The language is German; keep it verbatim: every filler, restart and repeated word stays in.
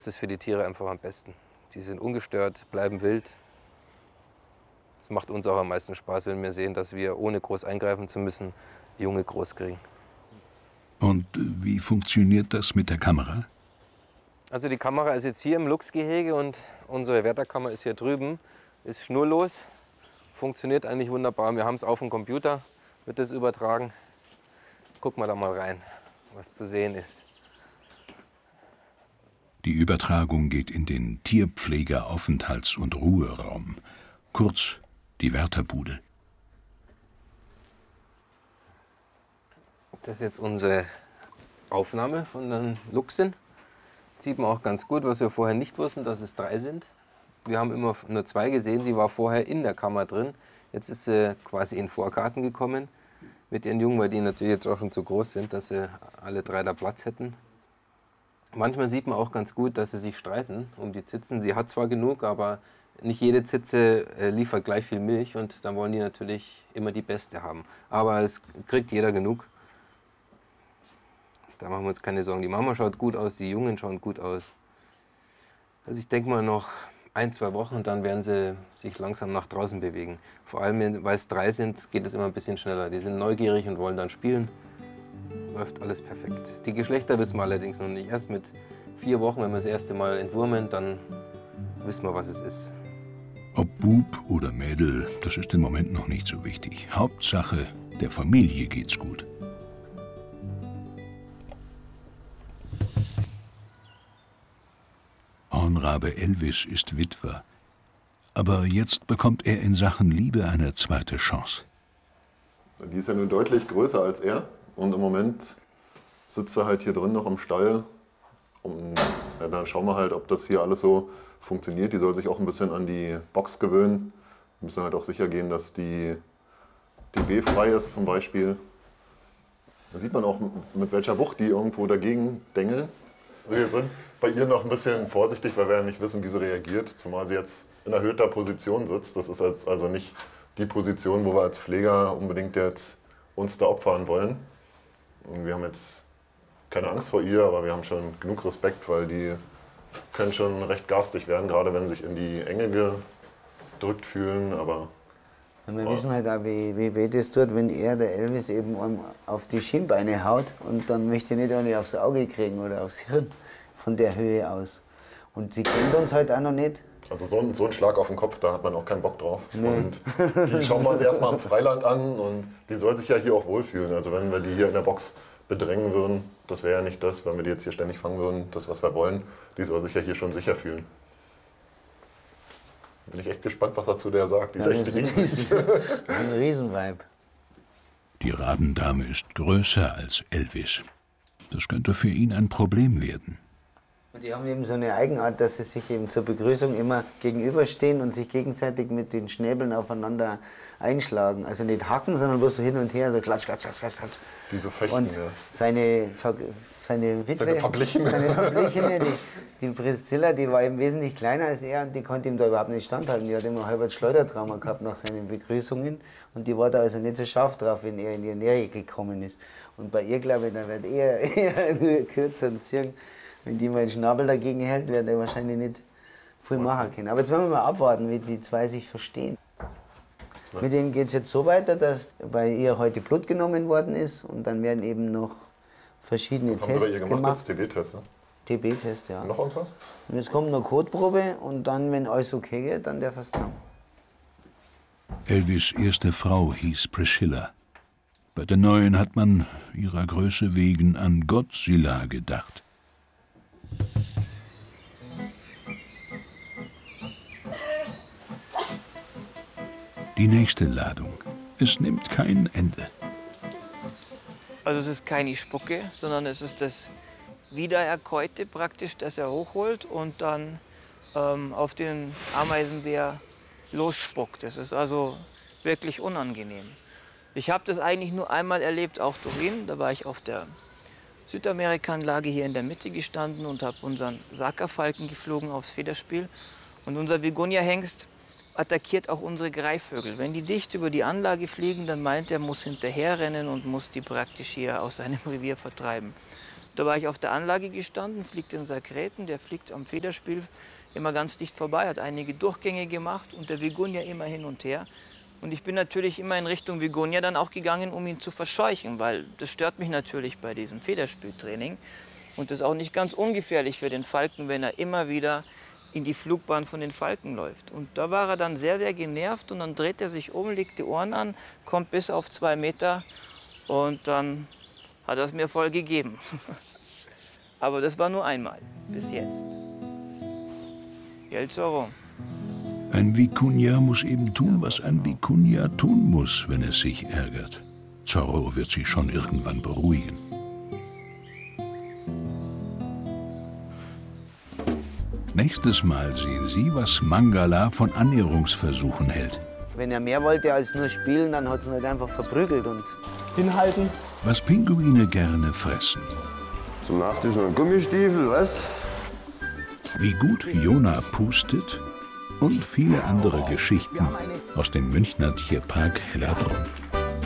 Das ist für die Tiere einfach am besten. Die sind ungestört, bleiben wild. Es macht uns auch am meisten Spaß, wenn wir sehen, dass wir, ohne groß eingreifen zu müssen, Junge groß kriegen. Und wie funktioniert das mit der Kamera? Also die Kamera ist jetzt hier im Luchsgehege und unsere Wärterkammer ist hier drüben. Ist schnurlos, funktioniert eigentlich wunderbar. Wir haben es auf dem Computer, wird das übertragen. Gucken wir da mal rein, was zu sehen ist. Die Übertragung geht in den Tierpfleger-Aufenthalts- und Ruheraum, kurz die Wärterbude. Das ist jetzt unsere Aufnahme von den Luchsen. Sieht man auch ganz gut, was wir vorher nicht wussten, dass es drei sind. Wir haben immer nur zwei gesehen, sie war vorher in der Kammer drin. Jetzt ist sie quasi in den Vorgarten gekommen mit ihren Jungen, weil die natürlich jetzt auch schon zu groß sind, dass sie alle drei da Platz hätten. Manchmal sieht man auch ganz gut, dass sie sich streiten um die Zitzen. Sie hat zwar genug, aber nicht jede Zitze äh, liefert gleich viel Milch und dann wollen die natürlich immer die beste haben. Aber es kriegt jeder genug. Da machen wir uns keine Sorgen. Die Mama schaut gut aus, die Jungen schauen gut aus. Also ich denke mal noch ein, zwei Wochen und dann werden sie sich langsam nach draußen bewegen. Vor allem, weil es drei sind, geht es immer ein bisschen schneller. Die sind neugierig und wollen dann spielen. Läuft alles perfekt. Die Geschlechter wissen wir allerdings noch nicht. Erst mit vier Wochen, wenn wir das erste Mal entwurmen, dann wissen wir, was es ist. Ob Bub oder Mädel, das ist im Moment noch nicht so wichtig. Hauptsache, der Familie geht's gut. Hornrabe Elvis ist Witwer. Aber jetzt bekommt er in Sachen Liebe eine zweite Chance. Die ist ja nun deutlich größer als er. Und im Moment sitzt er halt hier drin noch im Stall. Und ja, dann schauen wir halt, ob das hier alles so funktioniert. Die soll sich auch ein bisschen an die Box gewöhnen. Wir müssen halt auch sicher gehen, dass die D B-frei ist zum Beispiel. Da sieht man auch, mit welcher Wucht die irgendwo dagegen dengeln. Also wir sind bei ihr noch ein bisschen vorsichtig, weil wir ja nicht wissen, wie sie reagiert. Zumal sie jetzt in erhöhter Position sitzt. Das ist jetzt also nicht die Position, wo wir als Pfleger unbedingt jetzt uns da opfern wollen. Und wir haben jetzt keine Angst vor ihr, aber wir haben schon genug Respekt, weil die können schon recht garstig werden, gerade wenn sie sich in die Enge gedrückt fühlen. Aber und wir wissen halt auch, wie, wie weh das tut, wenn er, der Elvis, eben auf die Schienbeine haut und dann möchte er nicht eine aufs Auge kriegen oder aufs Hirn von der Höhe aus. Und sie kennt uns halt auch noch nicht. Also so ein, so ein Schlag auf den Kopf, da hat man auch keinen Bock drauf. Nee. Und die schauen wir uns erstmal im Freiland an und die soll sich ja hier auch wohlfühlen. Also wenn wir die hier in der Box bedrängen würden, das wäre ja nicht das, wenn wir die jetzt hier ständig fangen würden, das was wir wollen, die soll sich ja hier schon sicher fühlen. Bin ich echt gespannt, was er zu der sagt. Die ist Ja, echt das ist ein Riesenweib. Die Rabendame ist größer als Elvis. Das könnte für ihn ein Problem werden. Und die haben eben so eine Eigenart, dass sie sich eben zur Begrüßung immer gegenüberstehen und sich gegenseitig mit den Schnäbeln aufeinander einschlagen. Also nicht hacken, sondern bloß so hin und her, so klatsch, klatsch, klatsch, klatsch. Wie so fechten, und ja. seine, Ver seine Witwe, Seine Verblichene. seine Verblichene, die, die Priscilla, die war eben wesentlich kleiner als er und die konnte ihm da überhaupt nicht standhalten. Die hat immer halber Schleudertrauma gehabt nach seinen Begrüßungen und die war da also nicht so scharf drauf, wenn er in ihre Nähe gekommen ist. Und bei ihr, glaube ich, da wird eher, eher kürzer und ziehen. Wenn die mal den Schnabel dagegen hält, wird er wahrscheinlich nicht viel machen können. Aber jetzt wollen wir mal abwarten, wie die zwei sich verstehen. Ja. Mit denen geht es jetzt so weiter, dass bei ihr heute Blut genommen worden ist und dann werden eben noch verschiedene Was Tests haben Sie bei ihr gemacht? gemacht. Jetzt T B-Test, ne? T B-Test, ja. Noch irgendwas? Und jetzt kommt noch Kotprobe und dann, wenn alles okay geht, dann darf er es zusammen. Elvis' erste Frau hieß Priscilla. Bei der neuen hat man ihrer Größe wegen an Godzilla gedacht. Die nächste Ladung. Es nimmt kein Ende. Also es ist keine Spucke, sondern es ist das Wiedererkäute praktisch, das er hochholt und dann ähm, auf den Ameisenbär losspuckt. Das ist also wirklich unangenehm. Ich habe das eigentlich nur einmal erlebt, auch durch ihn. Da war ich auf der Südamerika-Anlage hier in der Mitte gestanden und habe unseren Sackerfalken geflogen aufs Federspiel. Und unser Begonia-Hengst attackiert auch unsere Greifvögel. Wenn die dicht über die Anlage fliegen, dann meint er, muss hinterherrennen und muss die praktisch hier aus seinem Revier vertreiben. Da war ich auf der Anlage gestanden, fliegt den Sakreten, der fliegt am Federspiel immer ganz dicht vorbei, hat einige Durchgänge gemacht und der Vigunja immer hin und her. Und ich bin natürlich immer in Richtung Vigunja dann auch gegangen, um ihn zu verscheuchen, weil das stört mich natürlich bei diesem Federspieltraining. Und das ist auch nicht ganz ungefährlich für den Falken, wenn er immer wieder in die Flugbahn von den Falken läuft. Und da war er dann sehr, sehr genervt und dann dreht er sich um, legt die Ohren an, kommt bis auf zwei Meter und dann hat er es mir voll gegeben. Aber das war nur einmal, bis jetzt. Gell, Zorro? Ein Vikunja muss eben tun, was ein Vikunja tun muss, wenn es sich ärgert. Zorro wird sich schon irgendwann beruhigen. Nächstes Mal sehen Sie, was Mangala von Annäherungsversuchen hält. Wenn er mehr wollte als nur spielen, dann hat es ihn halt einfach verprügelt. Und hinhalten. Was Pinguine gerne fressen. Zum Nachtisch noch ein Gummistiefel, was? Wie gut Jona pustet und viele andere Geschichten aus dem Münchner Tierpark Hellabrunn.